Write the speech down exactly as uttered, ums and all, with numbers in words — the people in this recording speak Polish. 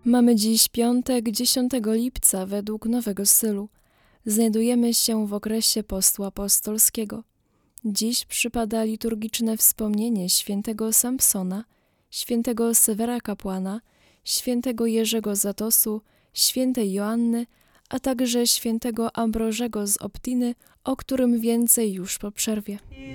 Mamy dziś piątek, dziesiątego lipca według nowego stylu. Znajdujemy się w okresie postu apostolskiego. Dziś przypada liturgiczne wspomnienie świętego Samsona, świętego Sewera Kapłana, świętego Jerzego Zatosu, świętej Joanny, a także świętego Ambrożego z Optiny, o którym więcej już po przerwie.